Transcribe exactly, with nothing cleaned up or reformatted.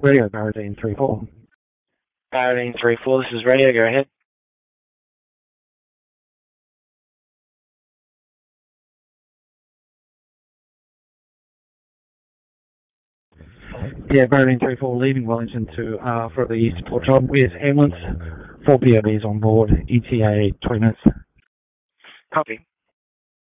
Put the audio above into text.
Radio Baradine three four. Baradine three four, this is radio, go ahead. Yeah, Baradine three four, leaving Wellington to uh, for the support job with ambulance, four P O Bs on board, E T A twenty minutes. Copy.